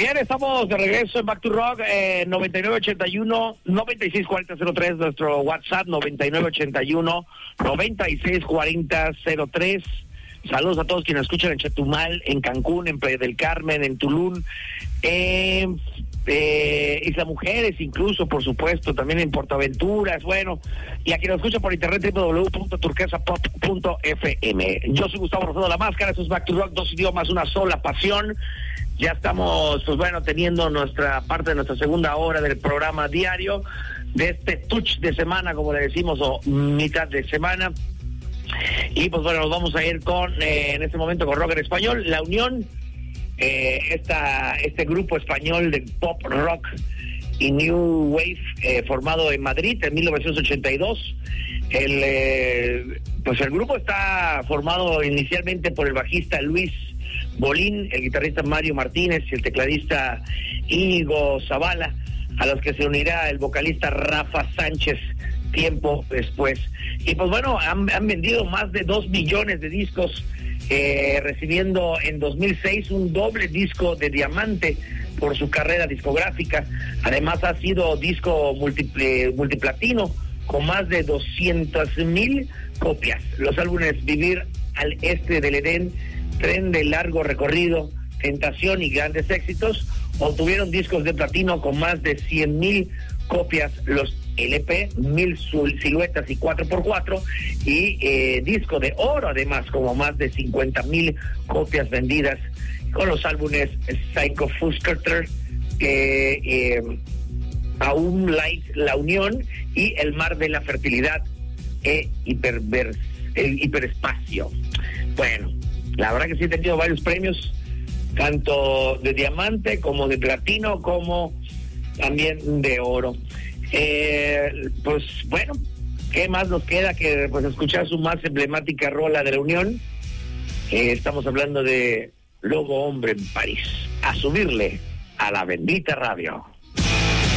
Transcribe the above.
Bien, estamos de regreso en Back to Rock, 9981-964003, nuestro WhatsApp 9981-964003. Saludos a todos quienes escuchan en Chetumal, en Cancún, en Playa del Carmen, en Tulum, Isla Mujeres incluso, por supuesto, también en Portaventuras, bueno, y a quien nos escucha por internet, www.turquesapop.fm. Yo soy Gustavo Rosado La Máscara, esto es Back to Rock, 2 idiomas, una sola pasión. Ya estamos, pues bueno, teniendo nuestra parte de nuestra segunda hora del programa diario, de este touch de semana, como le decimos, o mitad de semana. Y pues bueno, nos vamos a ir con, en este momento, con rock en español, La Unión, este grupo español de pop rock y new wave, formado en Madrid en 1982. El grupo está formado inicialmente por el bajista Luis Bolín, el guitarrista Mario Martínez y el tecladista Íñigo Zavala, a los que se unirá el vocalista Rafa Sánchez tiempo después. Y pues bueno, han vendido más de 2 millones de discos, recibiendo en 2006 un doble disco de diamante por su carrera discográfica. Además ha sido disco multiplatino con más de 200,000 copias. Los álbumes Vivir al Este del Edén, Tren de Largo Recorrido, Tentación y Grandes Éxitos obtuvieron discos de platino con más de 100,000 copias. Los LP, 1000 siluetas y 4x4, y disco de oro además, como más de 50,000 copias vendidas, con los álbumes Psycho Fuskater, Aún Light, La Unión y El Mar de la Fertilidad el Hiperespacio. Bueno, la verdad que sí he tenido varios premios, tanto de diamante como de platino, como también de oro. Pues bueno, ¿qué más nos queda que pues escuchar su más emblemática rola de La Unión? Estamos hablando de Lobo Hombre en París. A subirle a la bendita radio.